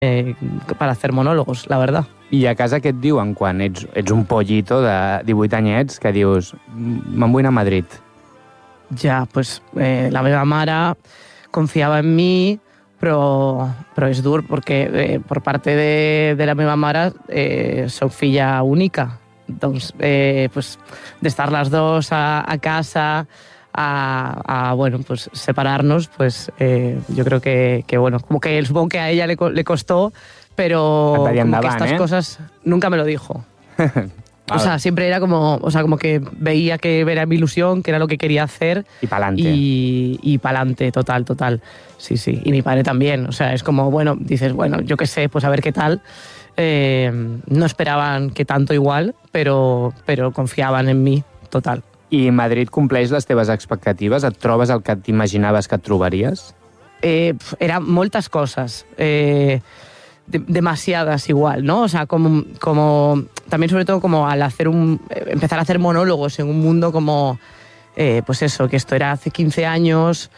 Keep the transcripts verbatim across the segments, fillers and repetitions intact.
eh, para hacer monólogos, la verdad. I a casa què et diuen quan ets, ets un pollito de divuit anyets que dius me'n vull anar a Madrid? Ja, pues eh, la meva mare confiava en mi, però, però és dur perquè eh, per parte de, de la meva mare eh, soc filla única. Doncs, eh, pues, d'estar les dos a, a casa, a, a bueno, pues, separarnos, pues eh, yo creo que, que, bueno, como que supongo que a ella le, le costó, pero como andaban, que estas ¿eh? cosas nunca me lo dijo. O sea, siempre era como, o sea, como que veía que era mi ilusión, que era lo que quería hacer. Y pa'lante. Y, y pa'lante, total, total. Sí, sí. Y mi padre también. O sea, es como, bueno, dices, bueno, yo qué sé, pues a ver qué tal. Eh, no esperaban que tanto igual, pero, pero confiaven en mi, total. I Madrid compleix les teves expectatives? Et trobes el que t'imaginaves que et trobaries? Eh, eran moltes cosas. Eh, de, demasiadas igual, ¿no? O sea, como, como... También sobre todo como al hacer un... Empezar a hacer monólogos en un mundo como... Eh, pues eso, que esto era hace quince años...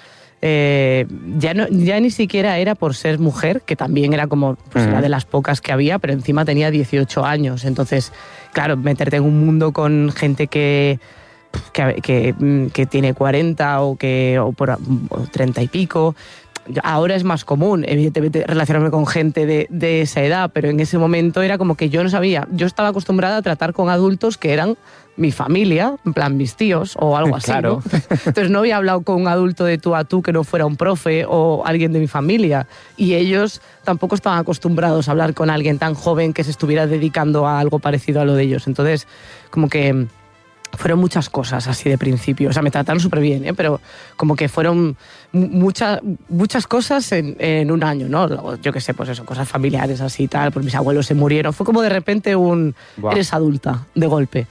Eh, ya, no, ya ni siquiera era por ser mujer, que también era como, pues uh-huh. era de las pocas que había, pero encima tenía dieciocho años. Entonces, claro, meterte en un mundo con gente que, que, que, que tiene cuarenta o, que, o por o treinta y pico. Ahora es más común, evidentemente, relacionarme con gente de, de esa edad, pero en ese momento era como que yo no sabía. Yo estaba acostumbrada a tratar con adultos que eran mi familia, en plan mis tíos o algo así, claro. ¿no? Entonces no había hablado con un adulto de tú a tú que no fuera un profe o alguien de mi familia. Y ellos tampoco estaban acostumbrados a hablar con alguien tan joven que se estuviera dedicando a algo parecido a lo de ellos. Entonces, como que fueron muchas cosas así de principio. O sea, me trataron súper bien, ¿eh? Pero como que fueron muchas muchas cosas en, en un año, ¿no? Yo qué sé, pues eso, cosas familiares así y tal, pues mis abuelos se murieron. Fue como de repente un... Wow. Eres adulta, de golpe.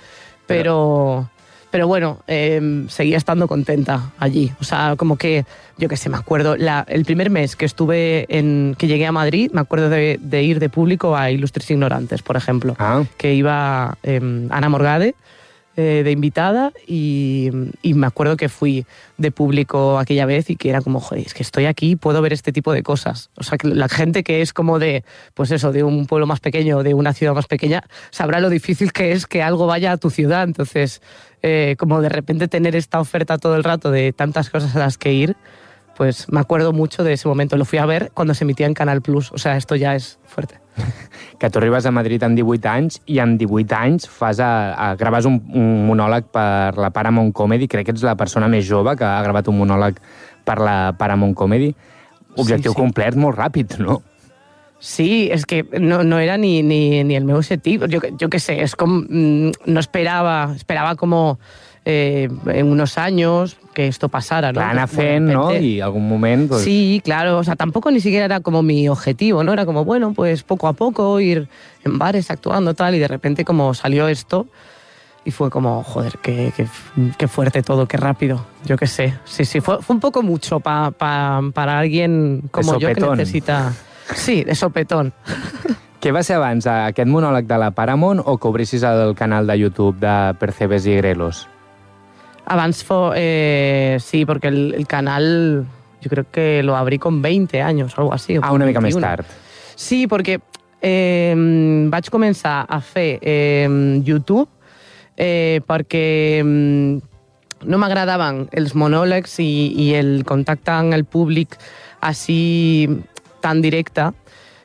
Pero, pero bueno, eh, seguía estando contenta allí. O sea, como que, yo qué sé, me acuerdo, la, el primer mes que estuve en, que llegué a Madrid, me acuerdo de, de ir de público a Ilustres Ignorantes, por ejemplo. Ah. Que iba eh, Ana Morgade, eh, de invitada, y, y me acuerdo que fui de público aquella vez y que era como, joder, es que estoy aquí, puedo ver este tipo de cosas. O sea, que la gente que es como de, pues eso, de un pueblo más pequeño, de una ciudad más pequeña, sabrá lo difícil que es que algo vaya a tu ciudad. Entonces, eh, como de repente tener esta oferta todo el rato de tantas cosas a las que ir, pues me acuerdo mucho de ese momento. Lo fui a ver cuando se emitía en Canal Plus. O sea, esto ya es fuerte. Que tu arribes a Madrid amb divuit anys i amb divuit anys fas a, a graves un, un monòleg per la Paramount Comedy. Crec que ets la persona més jove que ha gravat un monòleg per la Paramount Comedy. Objectiu sí, sí. complert molt ràpid, no? Sí, es que no, no era ni, ni, ni el meu objetivo. Yo, yo qué sé, es como, no esperaba, esperaba como eh, en unos años que esto pasara, ¿no? Anar fent, ¿no? Y algún momento... Pues... Sí, claro, o sea, tampoco ni siquiera era como mi objetivo, ¿no? Era como, bueno, pues poco a poco ir en bares actuando tal, y de repente como salió esto y fue como, joder, qué, qué, qué fuerte todo, qué rápido, yo qué sé. Sí, sí, fue, fue un poco mucho pa, pa, para alguien como yo que necesita... Sí, de sopetón. Què va ser abans, aquest monòleg de la Paramount o que obrissis el canal de YouTube de Percebes y Grelos? Abans fue, eh, sí, porque el, el canal yo creo que lo abrí con veinte años o algo así. Ah, una mica més tard. Sí, perquè eh, vaig començar a fer eh, YouTube eh, perquè no m'agradaven els monòlegs i, i el contacte amb el públic así tan directa.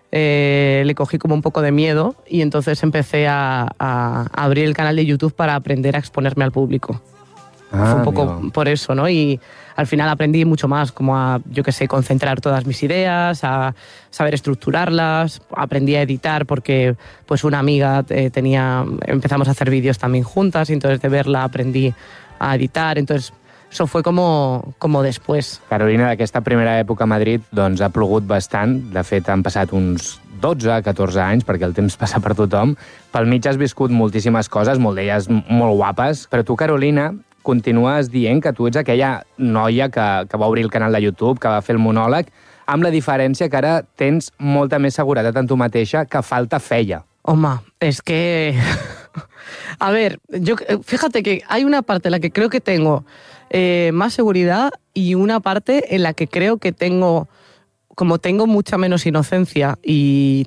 Eh, le cogí como un poco de miedo y entonces empecé a, a abrir el canal de YouTube para aprender a exponerme al público. Ah, Fue un poco amigo. por eso, ¿no? Y al final aprendí mucho más, como a, yo qué sé, concentrar todas mis ideas, a saber estructurarlas. Aprendí a editar porque pues una amiga eh, tenía, empezamos a hacer vídeos también juntas y entonces de verla aprendí a editar. Entonces eso fue como, como después. Carolina, d'aquesta primera època a Madrid doncs, ha plogut bastant. De fet, han passat uns dotze a catorze anys, perquè el temps passa per tothom. Pel mig has viscut moltíssimes coses, molt d'elles molt guapes. Però tu, Carolina, continues dient que tu ets aquella noia que, que va obrir el canal de YouTube, que va fer el monòleg, amb la diferència que ara tens molta més seguretat en tu mateixa, que falta feia. Home, es que... A ver, yo fíjate que hay una parte en la que creo que tengo eh, más seguridad y una parte en la que creo que tengo como tengo mucha menos inocencia y